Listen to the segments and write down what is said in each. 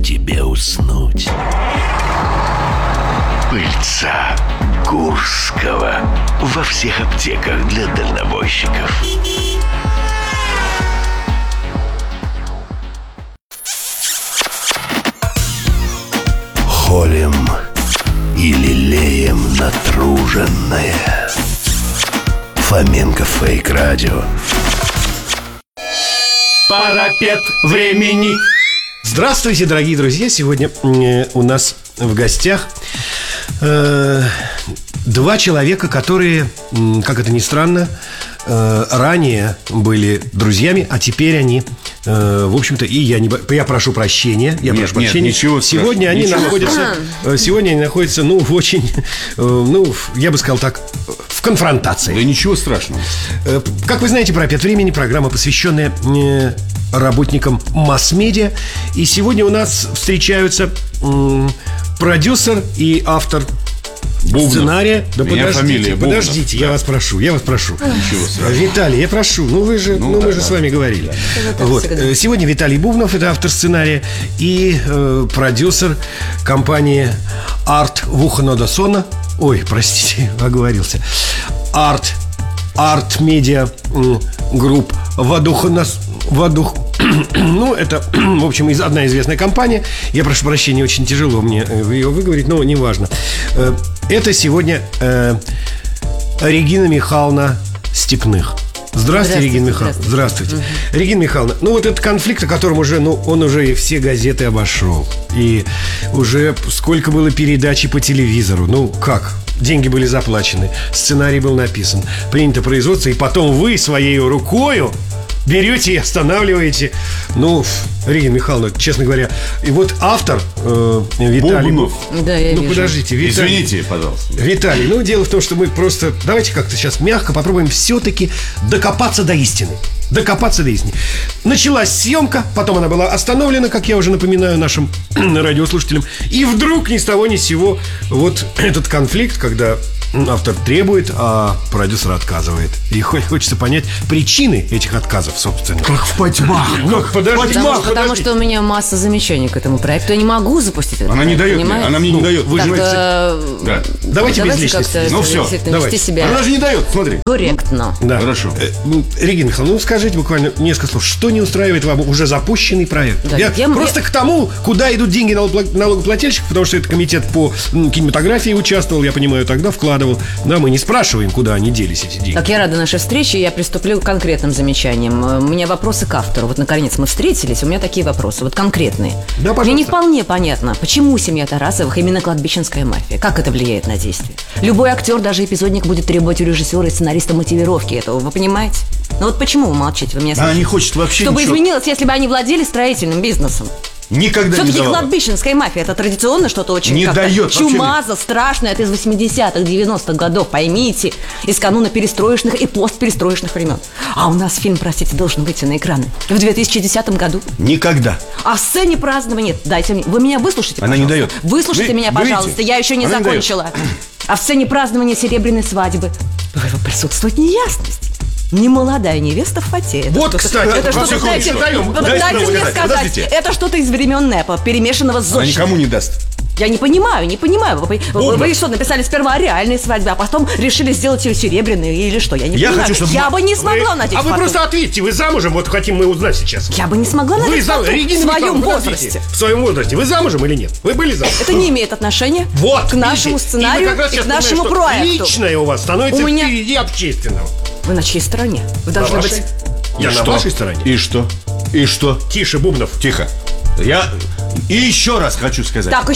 тебе уснуть. Пыльца Курского во всех аптеках для дальнобойщиков. Холим и лелеем натруженное. Фоменко Фейк Радио. Парапет времени. Здравствуйте, дорогие друзья. Сегодня у нас в гостях два человека, которые, как это ни странно, ранее были друзьями, а теперь они, в общем-то, и я прошу прощения. Ничего сегодня они находятся, в очень, я бы сказал так, в конфронтации. Да ничего страшного. Как вы знаете, «Парапет времени» — программа, посвященная работникам масс-медиа. И сегодня у нас встречаются продюсер и автор Бубнов. Сценария. Да подождите, я вас прошу. Ничего страшного. Виталий, я прошу. Мы же с вами говорили. Да. Сегодня Виталий Бубнов, это автор сценария, и продюсер компании Арт Вуханодосона. Ой, простите, оговорился. Арт Медиа Групп это, в общем, одна известная компания. Я прошу прощения, очень тяжело мне ее выговорить, но неважно. Это сегодня Регина Михайловна Степных. Здравствуйте, Регина Михайловна. Здравствуйте. Регина Михайловна, этот конфликт, о котором он уже и все газеты обошел. И уже сколько было передач по телевизору. Деньги были заплачены, сценарий был написан, принято производство, и потом вы своей рукою берете и останавливаете. Регина Михайловна, честно говоря. И вот автор Виталий Бубнов. Да, я вижу. Подождите, Виталий. Извините, пожалуйста. Виталий, дело в том, что мы просто... Давайте как-то сейчас мягко попробуем все-таки докопаться до истины. Началась съемка, потом она была остановлена, как я уже напоминаю нашим радиослушателям. И вдруг ни с того ни с сего вот этот конфликт, когда автор требует, а продюсер отказывает. И хочется понять причины этих отказов, собственно. Как в потьмах. Потому что у меня масса замечаний к этому проекту. Я не могу запустить этот проект. Она мне не дает. Давайте без личности. Все, вести себя. Она же не дает, смотри. Корректно. Да. Хорошо. Регина Михайловна, скажите буквально несколько слов. Что не устраивает вам уже запущенный проект? Я просто к тому, куда идут деньги налогоплательщиков, потому что это комитет по кинематографии участвовал, я понимаю, тогда вкладывал. Да, мы не спрашиваем, куда они делись, эти деньги. Так, я рада нашей встрече, я приступлю к конкретным замечаниям. У меня вопросы к автору. Вот, наконец, мы встретились, у меня такие вопросы, конкретные. Да, пожалуйста. Мне не вполне понятно, почему семья Тарасовых именно кладбищенская мафия. Как это влияет на действие? Любой актер, даже эпизодник, будет требовать у режиссера и сценариста мотивировки этого, вы понимаете? Почему вы молчите? Вы меня слышите? Она не хочет вообще Чтобы ничего. изменилось, если бы они владели строительным бизнесом. Никогда все-таки не давала. кладбищенская мафия — это традиционно что-то очень не дает, чумазо, страшное. Это из 80-х, 90-х годов, поймите. Из кануна перестроечных и постперестроечных времен. А у нас фильм, простите, должен выйти на экраны в 2010 году. Никогда. А в сцене празднования... Дайте мне... Вы меня выслушайте, Она пожалуйста. не дает. Выслушайте меня, пожалуйста. Я еще не закончила. А в сцене празднования серебряной свадьбы присутствует неясность. Немолодая невеста в фате. Вот, кстати, это что-то, дайте мне сказать. Это что-то из времен НЭПа, перемешанного с Она зодчиной. никому не даст. Я не понимаю. Вы что, написали сперва о реальной свадьбе, а потом решили сделать ее серебряной или что? Я не понимаю. Хочу, чтобы... Я бы не смогла надеть фату. Вы просто ответьте, вы замужем? Вот хотим мы узнать сейчас. Я бы не смогла надеть фату в своем возрасте. В своем возрасте. Вы замужем или нет? Вы были замужем? Это не имеет отношения к нашему сценарию и к нашему проекту. Личное у вас становится впереди общественного. Вы на чьей стороне? Вы должны быть... Я на вашей стороне. И что? Тише, Бубнов. Тихо. И еще раз хочу сказать. Так,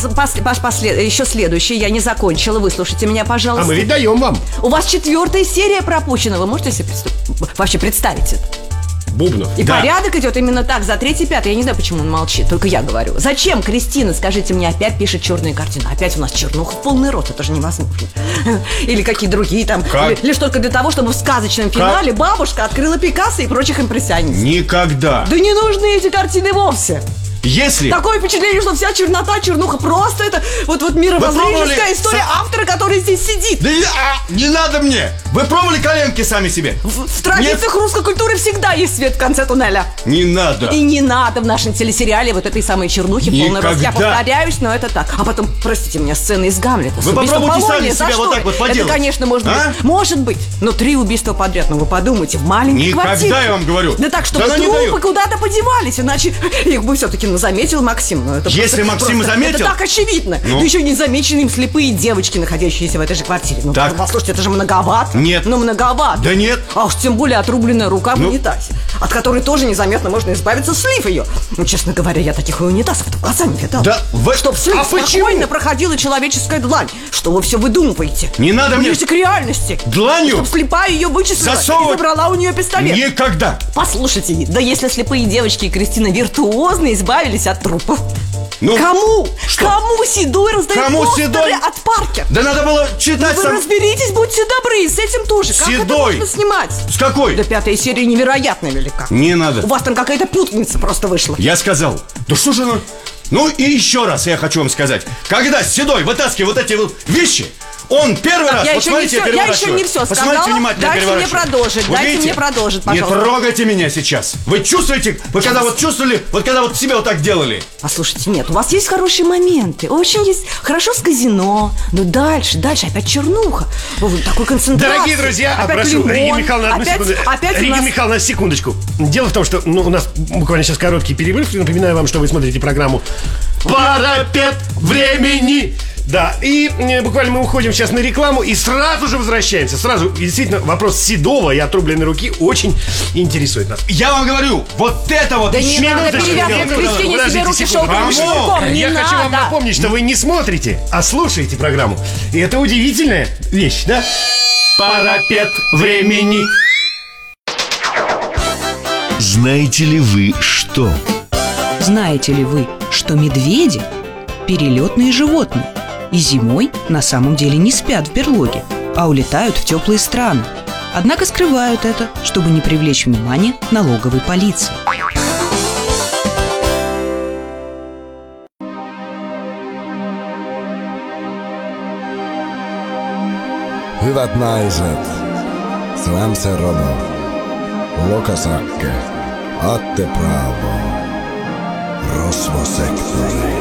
еще следующий. Я не закончила. Выслушайте меня, пожалуйста. А мы ведь даем вам. У вас 4-я серия пропущена. Вы можете себе вообще представить это? Бубнов. И порядок идет именно так, за 3-й, 5-й. Я не знаю, почему он молчит, только я говорю. Зачем Кристина, скажите мне, опять пишет черные картины? Опять у нас чернуха в полный рот, это же невозможно. Или какие другие там. Лишь только для того, чтобы в сказочном финале бабушка открыла Пикассо и прочих импрессионистов. Никогда. Да не нужны эти картины вовсе. Если... Такое впечатление, что вся чернуха просто это вот мировоззренческая история автора, который здесь сидит. Да не надо мне! Вы пробовали коленки сами себе? В традициях русской культуры всегда есть свет в конце туннеля. Не надо. И не надо в нашем телесериале вот этой самой чернухи в полный рост. Я Никогда. повторяюсь, но это так. А потом, простите меня, сцены из Гамлета. Вы попробуйте сами себя вот так вот поделать. Это, конечно, может быть. Но 3 убийства подряд, ну вы подумайте, в маленькой Никогда, квартире. я вам говорю. Да так, чтобы Да ну не трупы даю. куда-то подевались, иначе их бы все-таки заметил Максим. Ну, это Если Максим заметил- это так очевидно. Ну? Да еще не замечены им слепые девочки, находящиеся в этой же квартире. Ну, Так. послушайте, это же многовато. Нет. Ну, многовато. Да нет. А уж тем более отрубленная рука в Ну? унитазе, от которой тоже незаметно можно избавиться, слив ее. Ну, честно говоря, я таких и унитазов-то в глаза не видал. Да вы- Чтоб слив А почему? спокойно проходила человеческая длань. Что вы все выдумываете? Не надо мне- Ближе к реальности. Дланью? Чтоб слепая ее вычислила Засовывать- и забрала у нее пистолет. Никогда. Послушайте, да если слепые девочки и Кристина виртуозно избавились от трупов. Ну, Кому? что? Кому Седой раздает Кому постеры Седой? от Паркер? Да надо было читать Вы сам... разберитесь, будьте добры, с этим тоже. Как это Седой? можно снимать? С какой? Да 5-я серия невероятно велика. Не надо. У вас там какая-то путаница просто вышла. Я сказал. Да что же оно? Ну и еще раз я хочу вам сказать. Когда Седой вытаскивает вот эти вот вещи, он первый раз, я вот еще смотрите, не всё- я переворачиваю. еще не всё Посмотрите сказала. внимательно, Дайте мне переворачиваю. продолжить, Вы дайте видите? мне продолжить, пожалуйста. Не трогайте меня сейчас. Вы чувствуете, вы когда вот чувствовали, вот когда вот себя вот так делали? Послушайте, нет, у вас есть хорошие моменты. Очень есть. Хорошо с казино. Но дальше опять чернуха. Вот такой концентрации. Дорогие друзья, опять прошу, лимон. Регина Михайловна, одну опять, секунду. опять у Регина нас... Михайловна, секундочку. Дело в том, что у нас буквально сейчас короткий перерыв. Напоминаю вам, что вы смотрите программу «Парапет времени». Да, и буквально мы уходим сейчас на рекламу и сразу же возвращаемся. Сразу, и действительно, вопрос Седова и отрубленной руки очень интересует нас. Я вам говорю, вот это вот... Да не надо Минуточку, перевязывать минуточку. Кристине себе Подождите руки секунду. шелковым шнурком. Не Я надо. хочу вам напомнить, что вы не смотрите, а слушаете программу. И это удивительная вещь, да? Парапет времени. Знаете ли вы что? Знаете ли вы, что медведи – перелетные животные и зимой на самом деле не спят в берлоге, а улетают в теплые страны. Однако скрывают это, чтобы не привлечь внимание налоговой полиции. Hyvät naiset, Slam Serono, Lokasakke, Atte Bravo, Rosvosektori.